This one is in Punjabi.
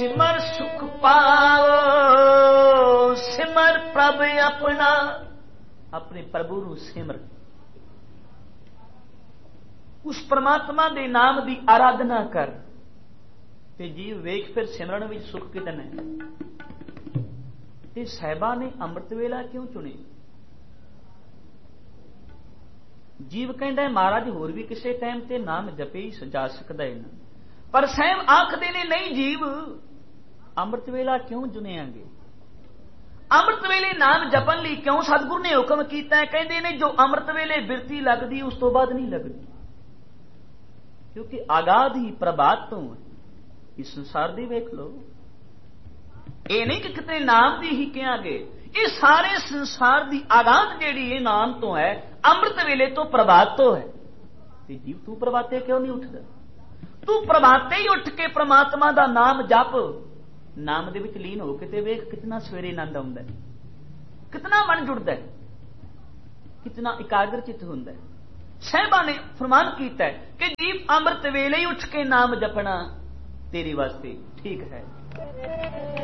सिमर सुख पाओ, सिमर प्रभ अपना, अपने प्रभु ਨੂੰ ਸਿਮਰ, ਉਸ परमात्मा ਦੇ नाम ਦੀ आराधना कर ਤੇ ਜੀਵ ਵੇਖ ਫਿਰ ਸਿਮਰਨ ਵਿੱਚ ਸੁਖ ਕਿਤਨਾ ਹੈ। ਤੇ ਸਾਹਿਬਾਂ ਨੇ ਅੰਮ੍ਰਿਤ ਵੇਲਾ ਕਿਉਂ ਚੁਣੇ? ਜੀਵ ਕਹਿੰਦਾ ਮਹਾਰਾਜ ਹੋਰ ਵੀ ਕਿਸੇ ਟਾਈਮ ਤੇ ਨਾਮ ਜਪੇ ਹੀ ਜਾ ਸਕਦਾ ਹੈ ਨਾ, ਪਰ ਸਾਹਿਬ ਆਖਦੇ ਨੇ ਨਹੀਂ ਜੀਵ ਅੰਮ੍ਰਿਤ ਵੇਲਾ ਕਿਉਂ ਚੁਣਿਆਂਗੇ? ਅੰਮ੍ਰਿਤ ਵੇਲੇ ਨਾਮ ਜਪਣ ਲਈ ਕਿਉਂ ਸਤਿਗੁਰੂ ਨੇ ਹੁਕਮ ਕੀਤਾ? ਕਹਿੰਦੇ ਨੇ ਜੋ ਅੰਮ੍ਰਿਤ ਵੇਲੇ ਬਿਰਤੀ ਲੱਗਦੀ ਉਸ ਤੋਂ ਬਾਅਦ ਨਹੀਂ ਲੱਗਦੀ, ਕਿਉਂਕਿ ਆਗਾਦ ਹੀ ਪ੍ਰਭਾਤ ਤੋਂ ਹੈ। ਇਸ ਸੰਸਾਰ ਦੀ ਵੇਖ ਲਓ, ਇਹ ਨਹੀਂ ਕਿ ਕਿਤੇ ਨਾਮ ਦੀ ਹੀ ਕਹਾਂਗੇ, ਇਹ ਸਾਰੇ ਸੰਸਾਰ ਦੀ ਆਗਾਦ ਜਿਹੜੀ ਇਹ ਨਾਮ ਤੋਂ ਹੈ, ਅੰਮ੍ਰਿਤ ਵੇਲੇ ਤੋਂ ਪ੍ਰਭਾਤ ਤੋਂ ਹੈ। ਤੇ ਜੀਵ ਤੂੰ ਪ੍ਰਭਾਤੇ ਕਿਉਂ ਨਹੀਂ ਉੱਠਦਾ? ਤੂੰ ਪ੍ਰਭਾਤੇ ਹੀ ਉੱਠ ਕੇ ਪ੍ਰਮਾਤਮਾ ਦਾ ਨਾਮ ਜਪ, ਨਾਮ ਦੇ ਵਿੱਚ ਲੀਨ ਹੋ ਕੇ ਤੇ ਵੇਖ ਕਿਤਨਾ ਸਵੇਰੇ ਆਨੰਦ ਆਉਂਦਾ, ਕਿਤਨਾ ਮਨ ਜੁੜਦਾ, ਕਿਤਨਾ ਇਕਾਗਰ ਚਿੱਤ ਹੁੰਦਾ। ਸਾਹਿਬਾਂ ਨੇ ਫਰਮਾਨ ਕੀਤਾ ਕਿ ਜੀਵ ਅੰਮ੍ਰਿਤ ਵੇਲੇ ਹੀ ਉੱਠ ਕੇ ਨਾਮ ਜਪਣਾ ਤੇਰੇ ਵਾਸਤੇ ਠੀਕ ਹੈ।